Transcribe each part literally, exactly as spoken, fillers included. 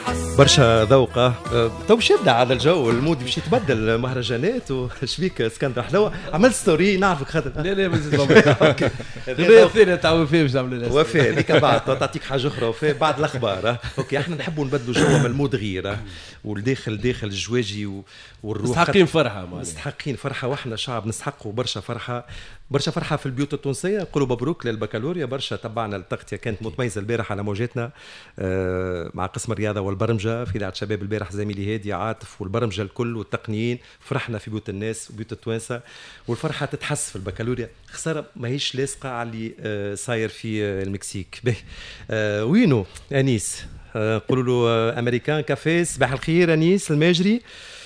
برشا ذوقة. تو باش يبدا على الجو المود باش يتبدل مهرجانات. وشبيك اسكندر حلوة عملت ستوري نعرفك خاطر لا لا مازال هذه الثانية تاع وفاء باش نعملوا لها وفاء هذيك بعد تعطيك حاجة أخرى وفاء بعد الأخبار. اوكي احنا نحبوا نبدلوا جو من المود غير والداخل داخل الجواجي والروح. مستحقين فرحة مستحقين فرحة واحنا شعب نستحقوا برشا فرحة برشا فرحة في البيوت التونسية. نقولوا مبروك للبكالوريا برشا. تبعنا التغطية كانت متميزة البارح على موجاتنا مع قسم الرياضة والبرمجة في إذاعة شباب البارح زميلي هادي عاطف والبرمجة الكل والتقنيين. فرحنا في بيوت الناس وبيوت التوانسة والفرحة تتحس في البكالوريا. خسارة ما هيش لاصقة على اللي صاير في المكسيك. به وينو أنيس نقولوا له أمريكان كافيه. صباح الخير أنيس الماجري.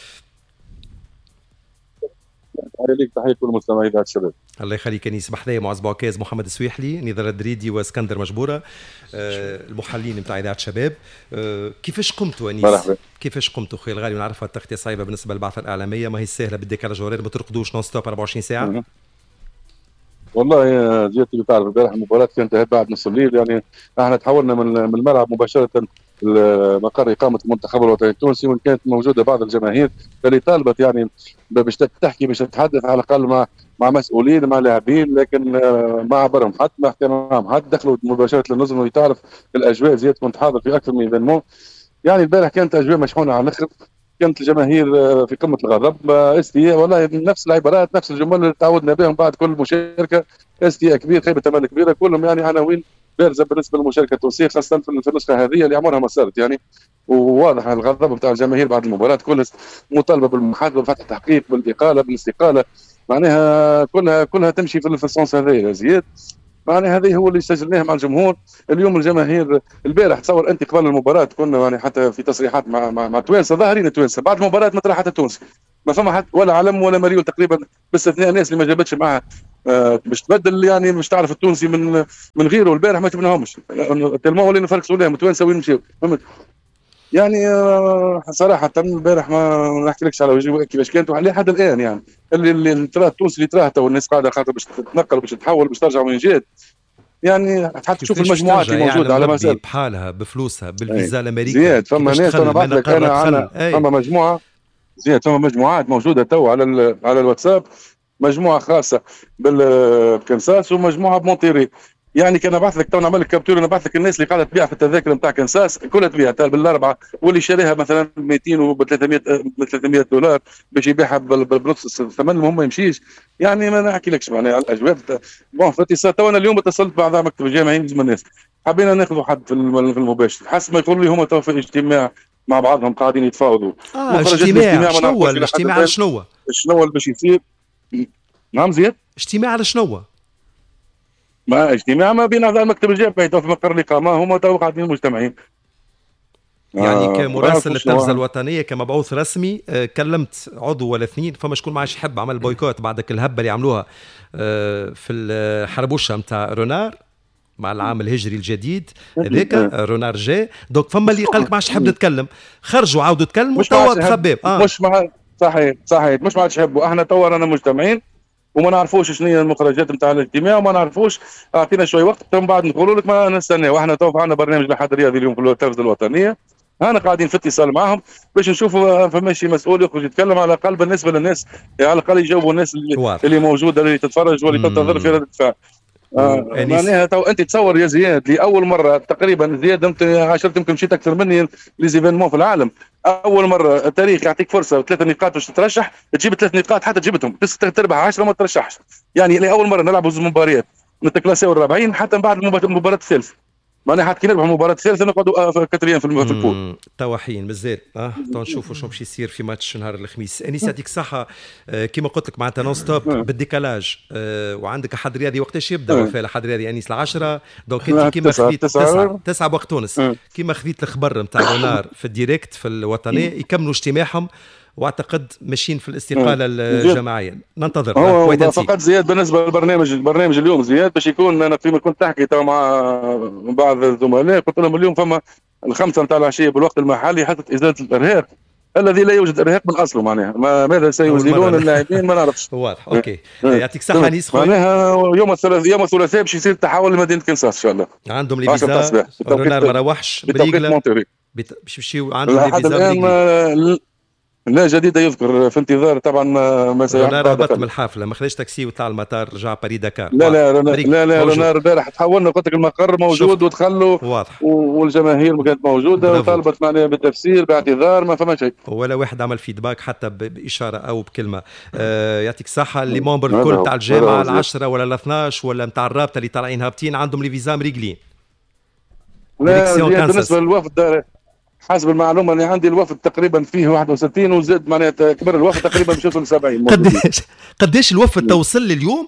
عليك تحية كل مستمعي إذاعة الشباب. الله يخليك أنيس. بحذايا معز بوعكاز محمد السويحلي نضال الدريدي واسكندر مجبورة آه المحللين نتاع إذاعة الشباب. آه كيفاش قمتوا أنيس؟ مرحبا. كيفاش قمتوا خير الغالي؟ ونعرفها التغطية صعيبة بالنسبة للبعثة الإعلامية ما هي سهلة بدك على جوارات ما ترقدوش نون ستوب أربعة وعشرين ساعة. م- والله يا جيتي بتعرف البارح المباراة كانت انتهت بعد نص الليل. يعني احنا تحولنا من من الملعب مباشرة مقر إقامة المنتخب الوطني التونسي وإن كانت موجودة بعض الجماهير اللي طالبت يعني باش تحكي باش تتحدث على الأقل مع مع مسؤولين مع لاعبين لكن ما عبرهم حد ما احترمهم حد. دخلوا مباشرة للنظم وتعرف الأجواء زيادة كنت حاضر في أكثر من إيفينمون. يعني البارح كانت أجواء مشحونة على الآخر. كانت الجماهير في قمة الغضب استياء والله نفس العبارات نفس الجمل اللي تعودنا بهم بعد كل مشاركة. استياء كبير خيبة أمل كبيرة كلهم يعني عناوين بارزة بالنسبة للمشاركة التونسية خاصة في النسخة هذه اللي عمرها ما صارت يعني. وواضح الغضب نتاع الجماهير بعد المباراة كلها مطالبة بالمحاسبة بفتح تحقيق بالاقالة بالاستقالة. معناها كلها كلها تمشي في السونس هذا يا زياد. معناها هذه هو اللي سجلناه مع الجمهور. اليوم الجماهير البارح تصور انت قبل المباراة كنا يعني حتى في تصريحات مع مع, مع توانسة ظاهرين التوانسة بعد المباراة ما طلع حتى تونسي ما فما حد ولا علم ولا مريول تقريبا باستثناء الناس اللي ما جابتش معها آه باش تبدل يعني باش تعرف التونسي من من غيره. البارح ما شفناهمش تلمو ولا نفرقوا لهم التوانسة وين مشاو يعني آه صراحة البارح ما نحكي لكش على وجهي كيفاش كانت لحد الآن يعني اللي اللي تراه التونسي اللي تراه تو الناس قاعدة خاطر باش تتنقل باش تتحول باش ترجع من جديد يعني حتى تشوف المجموعات اللي موجودة على مسألة بحالها بفلوسها بالفيزا الأمريكية. زياد فما ناس أنا بعث لك أنا على فما مجموعة زياد فما مجموعات موجودة تو على على الواتساب. مجموعة خاصة بالكنساس ومجموعة بمونتيري. يعني كان بعث لك تو نعمل لك كابتور انا بعث لك الناس اللي قاعده تبيع في التذاكر نتاع كنساس كلها تبيع بالاربعه واللي شاريها مثلا مئتين و ثلاثمئة دولار باش يبيعها بالبلوكس الثمن المهم ما يمشيش. يعني ما نحكي لكش معناها على الاجواء بون في اتصال تو انا اليوم اتصلت مع مكتب الجامعي من الناس حبينا ناخذوا حد في المباشر حسب ما يقولوا لي هما تو في اجتماع مع بعضهم قاعدين يتفاوضوا. اه اجتماع شنو الاجتماع على شنو شنو اللي باش يصير. نعم زياد اجتماع على شنو ما اجتماع ما بين اعضاء المكتب الجامعي تو في مقر الاقامه هما تو قاعدين مجتمعين. يعني آه كمراسل للتلفزه الوطنيه كمبعوث رسمي آه كلمت عضو ولا اثنين فما شكون ما عادش يحب عمل بويكوت بعدك الهبه اللي عملوها آه في الحربوشه نتاع رونار مع العام الهجري الجديد هذاك رونار جاي دونك فما اللي قالك ما عادش يحب نتكلم خرجوا عاودوا تكلموا توا خباب آه. مش مع صحيح صحيح مش ما عادش يحبوا احنا تو رانا مجتمعين وما نعرفوش شنو هي المخرجات نتاع الاجتماع وما نعرفوش اعطينا شوي وقت ثم بعد نقولوا لك ما نستنى. واحنا تو عندنا برنامج الحد الرياضي اليوم في التلفزه الوطنيه انا قاعدين في اتصال معهم باش نشوفوا فماشي مسؤول يخرج يتكلم على الاقل بالنسبه للناس على الاقل يجاوبوا الناس اللي, اللي موجوده اللي تتفرج واللي تنتظر في رد الفعل. آه معناها تو انت تصور يا زياد لاول مره تقريبا زياد انت عشرت يمكن مشيت اكثر مني ليزيفينمون في العالم. اول مره التاريخ يعطيك فرصه وثلاثه نقاط باش تترشح تجيب ثلاث نقاط حتى جبتهم بس تربح عشرة ما ترشحش. يعني لاول مره نلعبوا زوج مباريات نتكلاسيو الرابعين حتى بعد المباراه الثالثه معناها حتى كي نربحوا المباراه الثالثه نقعدوا كاتريان في البول توحين مازال اه تو نشوفوا شنو باش يصير في ماتش نهار الخميس. انيس يعطيك الصحه آه كما قلت لك معناتها نون ستوب بالديكالاج آه وعندك حد رياضي وقتاش يبدا وفاء الحد رياضي انيس العشرة دونك انت كيما خذيت تسعة تسعة بوقت تونس كيما خذيت الخبر نتاع رونار في الديريكت في الوطنيه يكملوا اجتماعهم واعتقد ماشيين في الاستقاله الجماعيه ننتظر. هو فقط زياد بالنسبه للبرنامج البرنامج اليوم زياد باش يكون انا فيما كنت تحكي مع بعض الزملاء قلت لهم اليوم فما الخمسه نتاع العشيه بالوقت المحلي حتى ازاله الارهاب الذي لا يوجد ارهاب من اصله معناها ما ماذا سيزيلون اللاعبين ما نعرفش. واضح اوكي يعطيك الصحه انيس معناها يوم الثلاثاء يوم الثلاثاء باش يصير التحول لمدينه كنساس ان شاء الله عندهم لي فيزا رونار ما روحش بريقله باش يمشيو عندهم لحد الان لا جديد يذكر، في انتظار طبعا ما ما سيحدث. رونار هبط من الحافله، ما خذاش تاكسي وطلع المطار رجع باري دكار. لا لا لا لا, لا رونار البارح تحولنا، قلت لك المقر موجود ودخلوا واضح، والجماهير ما كانت موجوده وطالبت معنا بالتفسير باعتذار، ما فما شيء ولا واحد عمل فيدباك حتى باشاره او بكلمه. آه يعطيك الصحه. اللي ممبر الكل تاع الجامعه العشرة ولا الاثناش ولا نتاع الرابطه اللي طالعين هابطين عندهم لي فيزا مريقلين. لا بالنسبه للوفد حسب المعلومه اللي عندي الوفد تقريبا فيه واحد وستين وزاد معناتها كبر الوفد تقريبا باش يوصل سبعين. قديش قديش الوفد توصل لي اليوم؟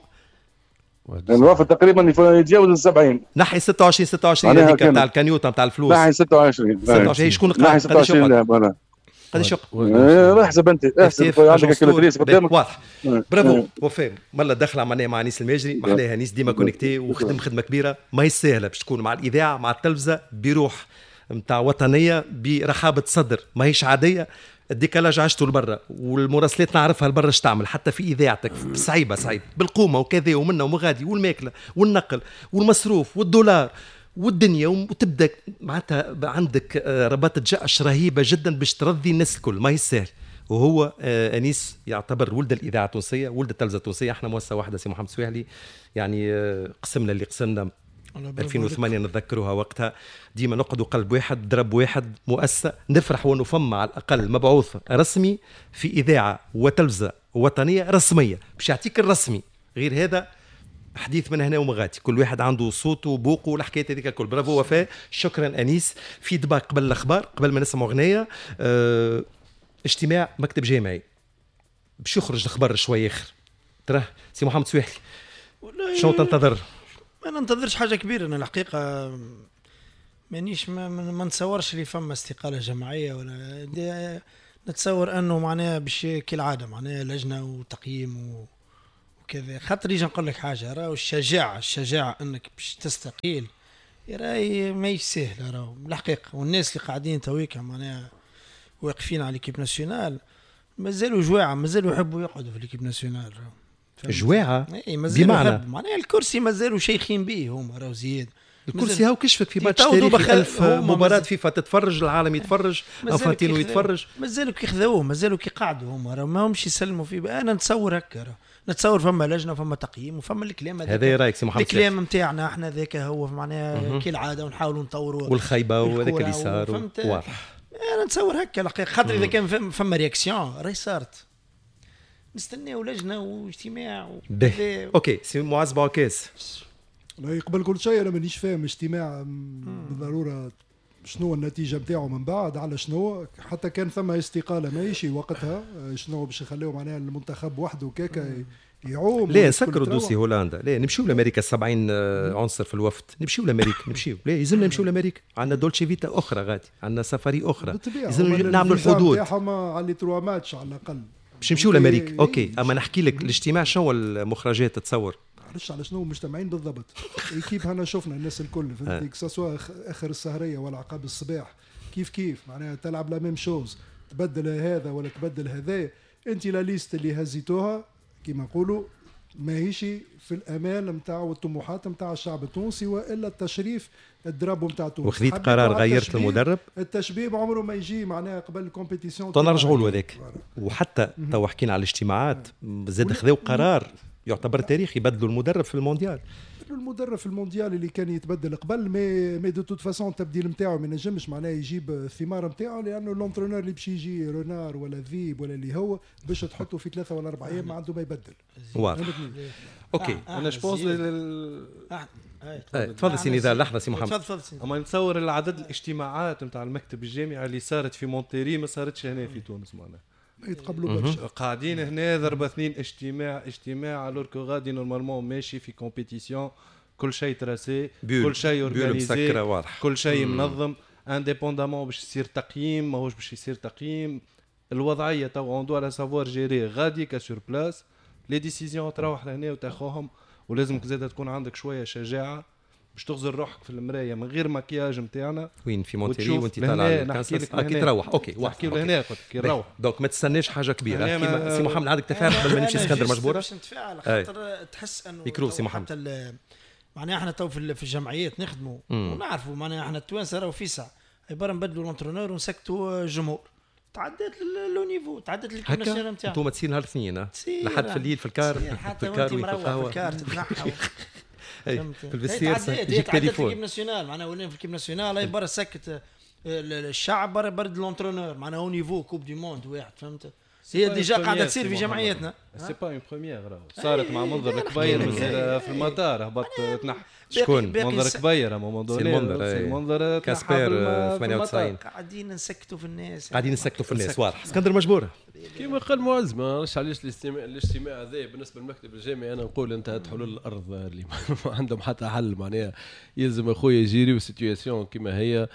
الوفد تقريبا يتجاوز ال سبعين، ناحيه ستة وعشرين ستة وعشرين هذيك تاع الكانيوتا تاع الفلوس، ناحيه ستة وعشرين ستة وعشرين شكون قاعد ستة وعشرين لاعب انا قديش يقعد؟ احسب انت احسب عندك الكالوريز قدامك. واضح. برافو وفاء ملا دخل معناها مع نيس الماجري، محلاها نيس ديما كونيكتي وخدم خدمه كبيره ما هي سهله باش تكون مع الاذاعه مع التلفزه بروح متاع وطنيه برحابه صدر، ما هيش عاديه. الديكالاج عشته لبرا والمراسلات نعرفها لبرا اش تعمل حتى في اذاعتك صعيبه صعيب بالقومه وكذا ومنه ومغادي والماكله والنقل والمصروف والدولار والدنيا، وتبدا معناتها عندك رباطه جأش رهيبه جدا باش ترضي الناس الكل، ما هي سهل. وهو انيس يعتبر ولد الاذاعه التونسيه، ولد التلفزه التونسيه. احنا مؤسسه واحده سي محمد سويحلي، يعني قسمنا اللي قسمنا ألفين وثمانية نتذكروها وقتها، ديما نقعدوا قلب واحد ضرب واحد مؤسسة، نفرح ونفهم على الأقل مبعوث رسمي في إذاعة وتلفزة وطنية رسمية باش يعطيك الرسمي. غير هذا حديث من هنا ومغاتي، كل واحد عنده صوته وبوقه والحكاية هذيك الكل. برافو وفاء، شكرا أنيس. فيدباك قبل الأخبار قبل ما نسمع أغنية. اه اجتماع مكتب جامعي باش يخرج الخبر شوي آخر، ترى سي محمد سويحلي شنو تنتظر؟ ما ننتظرش حاجه كبيره. انا الحقيقه مانيش ما, ما نتصورش لي فما استقاله جماعيه ولا نتصور انه معناها باش كالعاده معناها لجنه وتقييم وكذا. خاطر يجي نقول لك حاجه، راهو الشجاعه الشجاعه انك باش تستقيل راهي ماهيش سهله راهو الحقيقه. والناس اللي قاعدين تويك معناها واقفين على ليكيب ناسيونال مازالوا جواعه، مازالوا يحبوا يقعدوا في ليكيب ناسيونال. جواعه اي بمعنى معناها الكرسي مازالوا شيخين به هما راهو زياد. الكرسي هاو كشفك في ماتش تاريخي ألف مباراة فيفا تتفرج، العالم يتفرج، انفانتينو يتفرج، مازالوا كيخذوه مازالوا كيقعدوا هما راهو ما همش يسلموا فيه. انا نتصور هكا، نتصور فما لجنه فما تقييم وفما الكلام هذا. هذا رايك سي محمد؟ الكلام نتاعنا احنا ذاك هو معناها كالعاده ونحاولوا نطوروا والخيبه وهذاك اللي صار واضح. انا نتصور هكا الحقيقه. خاطر اذا كان فما رياكسيون راهي صارت نستناو لجنه واجتماع و... اوكي سي معز بوعكاس. لا يقبل كل شيء. انا مانيش فاهم اجتماع بالضروره شنو النتيجه نتاعو من بعد، على شنو حتى كان ثم استقاله ماهيش وقتها شنو باش يخليو معناها المنتخب وحده كاكا يعوم. لا نسكروا دوسي هولندا، لا نمشيو لامريكا سبعين عنصر في الوفد، نمشيو لامريكا نمشيو لا يلزمنا نمشيو لامريكا. عندنا دولتشي فيتا اخرى غادي، عندنا سفاري اخرى، لازم نعملوا الحدود تاعهم على لي تروا ماتش على الاقل باش نمشيو لامريكا. اوكي اما نحكي لك الاجتماع شنو المخرجات تتصور؟ معلش على شنو مجتمعين بالضبط. كيف هنا شفنا الناس الكل فهمتي كسوا اخر السهريه ولا عقاب الصباح كيف كيف معناها تلعب لا ميم شوز، تبدل هذا ولا تبدل هذا. انت لا ليست اللي هزيتوها كما نقولوا ماهيش في الامال نتاع والطموحات نتاع الشعب التونسي والا التشريف الدراب نتاع تونس. وخذيت قرار غيرت المدرب. التشبيب عمره ما يجي معناها قبل الكومبيتيسيون تنرجعوا له هذاك. وحتى تو حكينا على الاجتماعات زاد خذوا قرار يعتبر تاريخي، يبدلوا المدرب في المونديال. المدرب في المونديال اللي كان يتبدل قبل مي مي دو توت فاسون التبديل نتاعو ما نجمش معناه يجيب الثمار نتاعو، لانه لونترونور اللي باش يجي رونار ولا ذيب ولا اللي هو باش تحطه في ثلاثه ولا اربع ايام ما عنده ما يبدل. واضح. اوكي انا جوبونس تفضل سي نضال. لحظه سي محمد. تفضل سي. اما نتصور العدد الاجتماعات نتاع المكتب الجامعي اللي صارت في مونتيري ما صارتش هنا في تونس معناها يتقبلوا برشا. قاعدين هنا ضربة اثنين اجتماع اجتماع الور كو غادي نورمالمون ماشي في كومبيتيسيون، كل شيء تراسي، كل شيء اورغانيزي، كل شيء منظم انديبوندامون باش يصير تقييم ماهوش باش يصير تقييم. الوضعيه تو اون دو لا سافوار جيري غادي كا سور بلاس لي ديسيزيون تروح لهنا وتاخوهم. ولازمك زاده تكون عندك شويه شجاعه باش تغزل روحك في المرايه من غير مكياج نتاعنا. وين في مونتيري وانت طالع نحكي لك كي تروح. اوكي نحكي لهنا قلت كي نروح دونك ما تستناش حاجه كبيره. كيما سي محمد عندك تفاعل قبل ما نمشي اسكندر مجبوره باش نتفاعل خاطر تحس انه ميكرو سي محمد. حتى معناها احنا تو في الجمعيات نخدموا ونعرفوا معناها احنا التوانسه راهو في ساعه عباره نبدلوا لونترونور ونسكتوا الجمهور. تعدت لو نيفو، تعدت ليكيب ناسيونال نتاعنا. انتم تصير نهار اثنين لحد في الليل في الكار، حتى وانت مروح في الكار تتنحى في الفيستير يجيك تليفون. الكيب ناسيونال معناها ولينا في الكيب ناسيونال هاي برا سكت الشعب برا برد لونترونور معناها او نيفو كوب دي موند واحد فهمت. هي ديجا قاعده تصير في جمعيتنا. سي با اون بروميير صارت مع منظر الكبير في المطار هبط تنحى. شكون منظر كبير اما منظر المنظر كاسبير ثمانية وتسعين. قاعدين نسكتوا في الناس قاعدين نسكتوا في الناس واضح. اسكندر مجبور كيما قال معز ما عرفش علاش الاجتماع الاجتماع هذا بالنسبه للمكتب الجامعي انا نقول انتهت حلول الارض اللي ما عندهم حتى حل معناها يلزم اخويا يجيريو سيتوياسيون كيما هي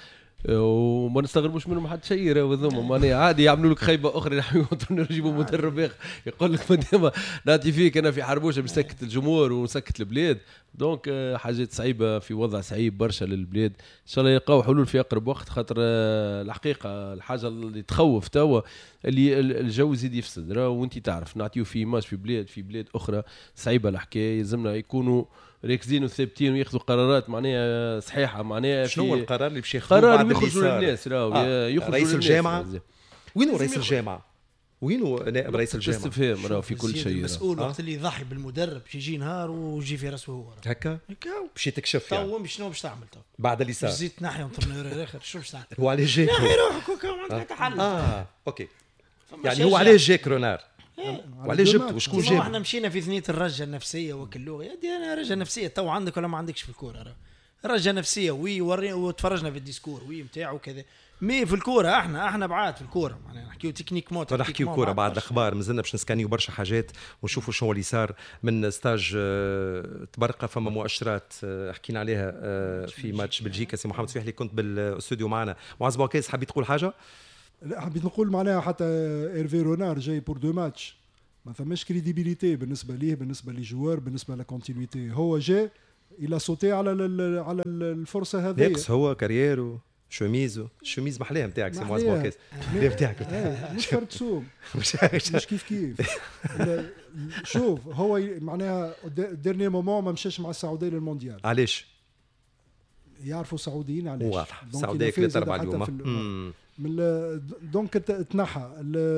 وما نستغربوش منهم حتى شيء راهو ذوما معناها عادي يعملوا لك خيبه اخرى يحاولوا يجيبوا مدرب اخر يقول لك مادام ناتي فيك انا في حربوشه مسكت الجمهور ومسكت البلاد دونك حاجات صعيبه في وضع صعيب برشا للبلاد ان شاء الله يلقاو حلول في اقرب وقت خاطر الحقيقه الحاجه اللي تخوف توا اللي الجو يزيد يفسد راهو وانت تعرف نعطيو في ماش في بلاد في بلاد اخرى صعيبه الحكايه يلزمنا يكونوا ركزين وثابتين وياخذوا قرارات معناها صحيحه معناها شنو هو القرار اللي باش ياخذوه بعد اللي يخرجوا للناس راهو آه. يخرجوا رئيس الجامعه وينو رئيس الجامعه وينو نائب رئيس الجامعه استفهام راهو في كل شيء المسؤول وقت اللي يضحي بالمدرب باش يجي نهار ويجي في راسه هو هكا هكا باش تكشف يعني تو شنو باش تعمل تو بعد اللي صار زيد ناحيه انترنور اخر شو باش تعمل هو عليه جاك ناحي روحك وكا ما عندك حل اه اوكي يعني هو عليه جاك رونار وعليه جبت وشكون جاب احنا مشينا في ثنيه الرجه النفسيه وكلوغ يا دي انا رجه نفسيه تو عندك ولا ما عندكش في الكوره راه رجه نفسيه وي وري وتفرجنا في الديسكور وي نتاعو وكذا مي في الكوره احنا احنا بعاد في الكوره معناها نحكيو تكنيك موت نحكيو كوره بعد الاخبار مازلنا باش نسكانيو برشا حاجات ونشوفوا شنو اللي صار من ستاج تبرقه فما مؤشرات حكينا عليها في ماتش بلجيكا. سي محمد سويح اللي كنت بالاستوديو معنا معز بوكيس حبيت تقول حاجه؟ لا حبيت نقول معناها حتى ايرفي رونار جاي بور دو ماتش ما فماش كريديبيليتي بالنسبه ليه بالنسبه للجوار بالنسبه للكونتينيتي هو جاء الى صوتي على على الفرصه هذه ناقص هو كاريرو شوميزو الشوميز محليه نتاعك سي معز بوكيس نتاعك مش فرد سوم مش كيف كيف شوف هو معناها ديرني مومون ما مشاش مع السعوديه للمونديال علاش يعرفوا السعوديين علاش واضح السعوديه كلها تربع اليوم من دونك تنحى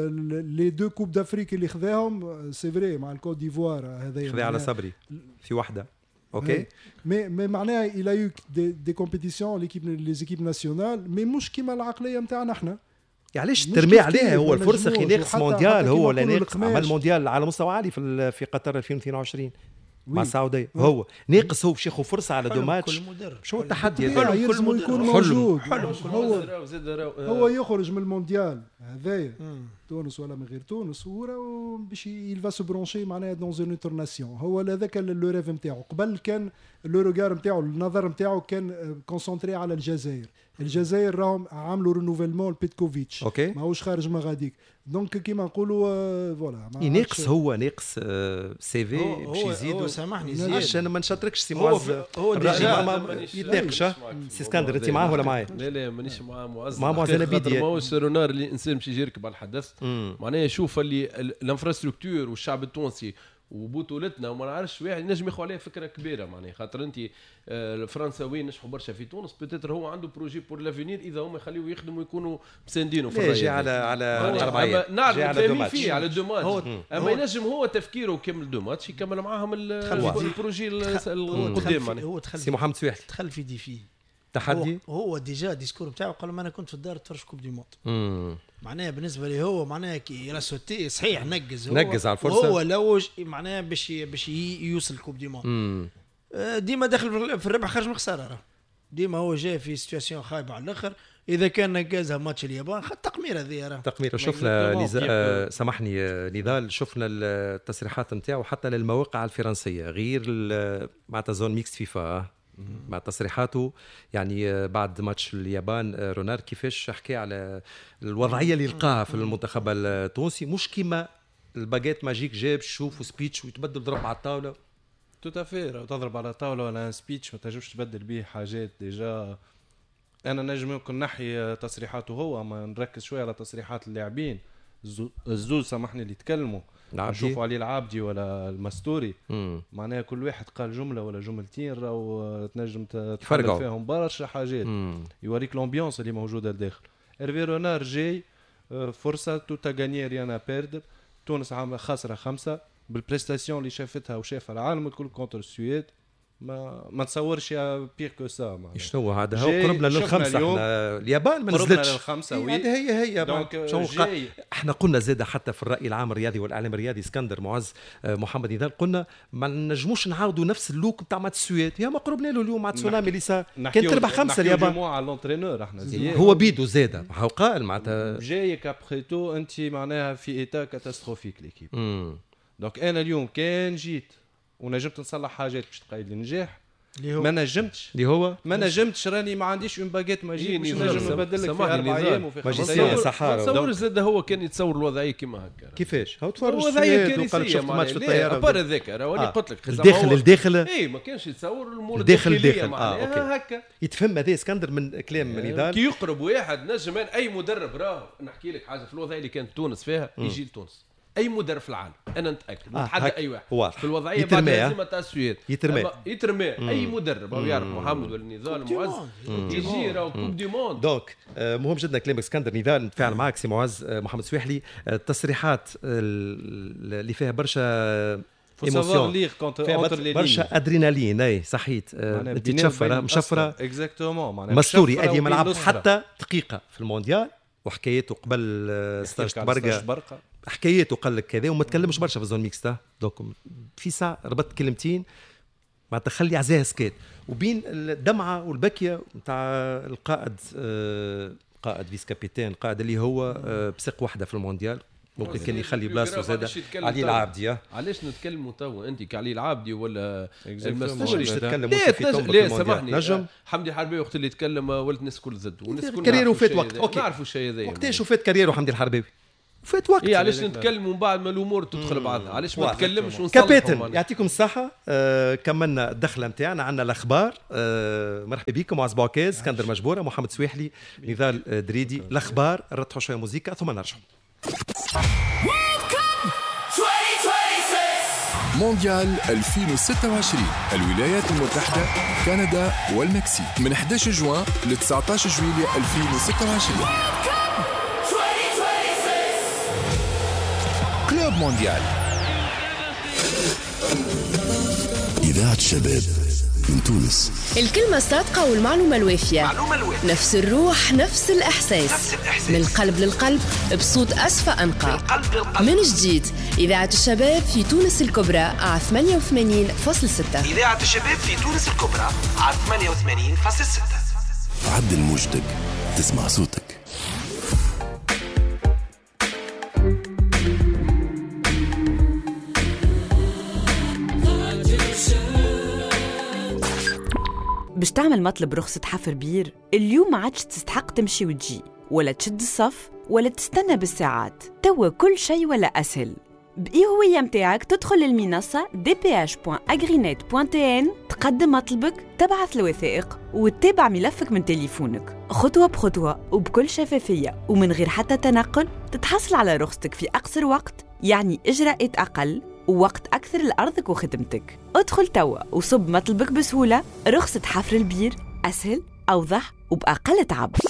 لي دو كوب دافريك اللي خذاهم سي فري مع الكوت ديفوار هذايا خذا على صبري في وحده اوكي مي مي معناها الى يو دي دي كومبيتيسيون ليكيب لي زيكيب ناسيونال مي مش كيما العقليه نتاعنا احنا علاش ترمي عليه هو الفرصه خي ناقص مونديال هو ولا ناقص عمل مونديال على مستوى عالي في في قطر ألفين واثنين وعشرين مع السعوديه هو ناقص هو باش ياخذ فرصه على دو ماتش شو التحدي هذا يلزم يكون موجود هو هو يخرج من المونديال هذايا تونس ولا من غير تونس هو باش يلفا سو برونشي معناها دون اون اوتر ناسيون هو هذاك لو ريف نتاعو قبل كان لو روغار نتاعو النظر نتاعو كان كونسونطري على الجزائر الجزائر راهم عملوا رينوفيلمون بيتكوفيتش ماهوش خارج ما غاديك دونك كيما نقولوا فوالا ناقص هو ناقص سي في باش يزيدوا سامحني زياد عشان ما نشطركش سي معز هو ديجا يتناقش سي اسكندر انت معاه ولا معايا؟ لا لا مانيش معاه معز مع معز انا بيدي ماهوش رونار اللي الانسان باش يجي يركب على الحدث معناها يشوف اللي الانفراستركتور والشعب التونسي وبطولتنا وما نعرفش واحد نجم ياخذ عليه فكره كبيره معناها خاطر انت الفرنساويين نجحوا برشا في تونس بيتيتر هو عنده بروجي بور لافينير اذا هم يخليوه يخدموا ويكونوا مساندينه في الرأي يجي على على على نعرف فاهمين فيه على دو ماتش اما ينجم هو تفكيره يكمل دو ماتش يكمل معاهم البروجي القدام معناها هو دخل سي محمد سويح دخل في ديفي تحدي هو, هو ديجا ديسكور نتاعو قال ما انا كنت في الدار تفرج كوب دي موند معناها بالنسبه لي هو معناها كي راسوتي صحيح نقز هو نقز على الفرصه هو لوج معناها باش باش يوصل كوب دي موند ديما داخل في الربح خارج من الخساره راه ديما هو جاي في سيتواسيون خايبه على الاخر اذا كان نقازها ماتش اليابان خد تقمير هذه راه تقمير شفنا نزا... سامحني نضال شفنا التصريحات نتاعو حتى للمواقع الفرنسيه غير مع تزون ميكس فيفا مع تصريحاته يعني بعد ماتش اليابان رونار كيفاش حكى على الوضعيه اللي لقاها في المنتخب التونسي مش كيما الباجيت ماجيك جاب شوف سبيتش ويتبدل ضرب على الطاوله توتافير تضرب على الطاوله ولا سبيتش ما تنجمش تبدل به حاجات ديجا انا نجم يمكن نحي تصريحاته هو ما نركز شويه على تصريحات اللاعبين الزوز سامحني اللي يتكلموا نشوفوا علي العابدي ولا المستوري معناها كل واحد قال جمله ولا جملتين راهو تنجم تفرق فيهم برشا حاجات يوريك لومبيونس اللي موجوده لداخل. إيرفي رونار جاي فرصه تو تاغاني ريانا بيردر. تونس عامله خاسره خمسه بالبريستاسيون اللي شافتها وشافها العالم الكل كونتر السويد. ما ما تصورش يا بير كو سا. شنو هذا هو قربنا للخمسه. احنا اليابان ما نزلتش للخمسه. وي هذه هي هي دونك احنا قلنا زاده حتى في الراي العام الرياضي والاعلام الرياضي اسكندر معز محمد نضال قلنا ما نجموش نعاودوا نفس اللوك نتاع مات السويد. يا ما قربنا له اليوم مع تسونامي اللي صار كان تربح خمسه اليابان على لونترينور. احنا هو بيدو زاده هو قال معناتها جايك ابخيتو انت معناها في ايتا كاتاستروفيك ليكيب. دونك انا اليوم كان جيت ونجمت نصلح حاجات باش تقايد لي نجاح ما نجمتش اللي هو ما نجمتش راني ما عنديش اون باجيت ماجيك باش نجم نبدل لك في اربع ايام وفي خمس ايام صحارى. تصور زاد هو كان يتصور الوضعيه كيما هكا كيفاش هو تفرج الوضعيه كارثيه ماتش في الطياره بار هذاك راني قلت لك الداخل الداخل اي ما كانش يتصور الامور الداخل الداخل اه اوكي هكا يتفهم هذا اسكندر من كلام من نضال كي يقرب واحد نجم اي مدرب راه نحكي لك حاجه في الوضعيه اللي كانت تونس فيها يجي لتونس اي مدرب في العالم انا نتاكد نتحدى آه اي واحد واضح. في الوضعيه بعد الهزيمه تاع السويد يترمى يترمى اي مدرب او يعرف محمد ولا نضال معز يجي راهو كوب دي موند. دونك مهم جدا كلامك اسكندر. نضال نتفاعل معك سي معز محمد سويحلي. التصريحات اللي فيها برشا ايموسيون برشا ادرينالين اي صحيت انت تشفره مشفره اكزاكتومون معناها مستوري ادي ما لعب حتى دقيقه في المونديال وحكايته قبل ستاج برقه حكايته قال لك كذا وما تكلمش برشا في الزون ميكس ده. دوك في ساعه ربطت كلمتين ما تخلي عزاه سكيت وبين الدمعه والبكيه نتاع القائد قائد فيس كابيتان قائد اللي هو بسق واحده في المونديال ممكن كان يخلي بلاصته زاده علي العابدي. علاش نتكلموا توا انت كعلي العابدي ولا المسؤول تتكلم لا سامحني نجم حمدي الحربي وقت اللي يتكلم ولت الناس كل زد والناس كل كاريره فات وقت اوكي نعرفوا الشيء هذا وقتاش وفات كاريره حمدي الحربي فات وقت. إيه علاش نتكلموا من بعد ما الامور تدخل بعضها علاش ما نتكلمش ونصلحوا. كابتن يعطيكم الصحه. آه كملنا الدخله نتاعنا عندنا الاخبار. آه مرحبا بكم معز بوكاز اسكندر مجبوره محمد سويحلي نضال دريدي. الاخبار نرتحوا شويه موسيقى ثم نرجعوا. مونديال ألفين وستة وعشرين الولايات المتحدة كندا والمكسيك من أحد عشر جوان ل تسعة عشر جويلية ألفين وستة وعشرين. كلوب مونديال إذاعة الشباب من تونس. الكلمة الصادقة والمعلومة الوافية. معلومة الوافية. نفس الروح نفس الإحساس. نفس الإحساس. من القلب للقلب بصوت أسفى أنقى. من, من جديد إذاعة الشباب في تونس الكبرى على ثمانية وثمانين فاصلة ستة. إذاعة الشباب في تونس الكبرى على ثمانية وثمانين فاصلة ستة. عدل موجتك تسمع صوتك. باش تعمل مطلب رخصة حفر بير اليوم ما عادش تستحق تمشي وتجي ولا تشد الصف ولا تستنى بالساعات. توا كل شيء ولا أسهل. بإي هوية متاعك تدخل للمنصة دي بي إتش دوت أغرينيت دوت تي إن تقدم مطلبك تبعث الوثائق وتتابع ملفك من تليفونك خطوة بخطوة وبكل شفافية ومن غير حتى تنقل. تتحصل على رخصتك في أقصر وقت يعني إجراءات أقل ووقت أكثر لأرضك وخدمتك. ادخل توا وصب مطلبك بسهولة. رخصة حفر البير أسهل أوضح وبأقل تعب.